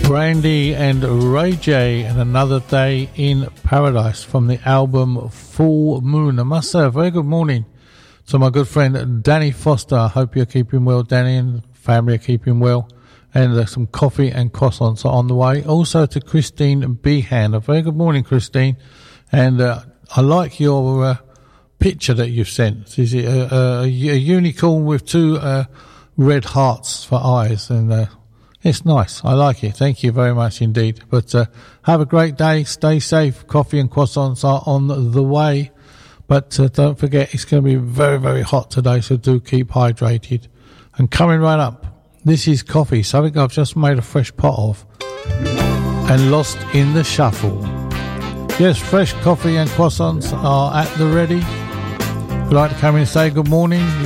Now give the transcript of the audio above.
Brandy and Ray J and Another Day in Paradise from the album Full Moon. I must say a very good morning to my good friend Danny Foster. I hope you're keeping well, Danny, and family are keeping well. And there's some coffee and croissants are on the way. Also to Christine Behan. A very good morning, Christine. And I like your picture that you've sent. Is it a unicorn with two red hearts for eyes? And it's nice. I like it. Thank you very much indeed. But have a great day. Stay safe. Coffee and croissants are on the way. But don't forget, it's going to be very, very hot today, so do keep hydrated. And coming right up, this is coffee, something I've just made a fresh pot of and lost in the shuffle. Yes, fresh coffee and croissants are at the ready. If you'd like to come in and say good morning,